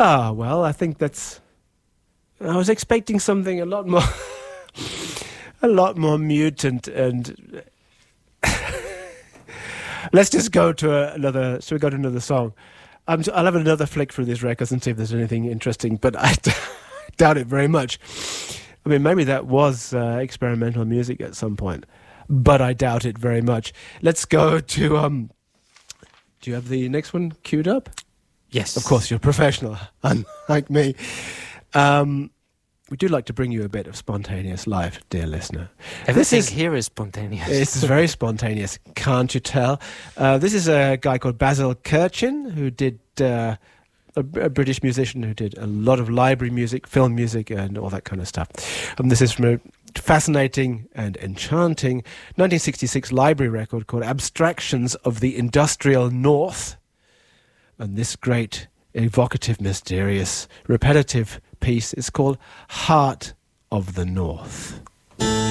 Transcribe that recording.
Well, I think that's... I was expecting something a lot more... a lot more mutant and... Let's just go to another... Shall we go to another song? I'll have another flick through these records and see if there's anything interesting, but I doubt it very much. I mean, maybe that was experimental music at some point, but I doubt it very much. Let's go to... do you have the next one queued up? Yes. Of course, you're a professional, unlike me. We do like to bring you a bit of spontaneous life, dear listener. Everything here is spontaneous. It's very spontaneous, can't you tell? This is a guy called Basil Kirchin, who did... a British musician who did a lot of library music, film music, and all that kind of stuff. This is from a fascinating and enchanting 1966 library record called Abstractions of the Industrial North. And this great, evocative, mysterious, repetitive piece is called Heart of the North.